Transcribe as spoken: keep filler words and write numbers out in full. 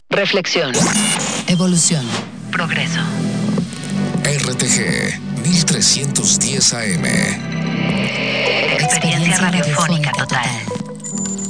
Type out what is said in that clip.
Reflexión. Evolución. Progreso. R T G mil trescientos diez A M. Experiencia radiofónica total.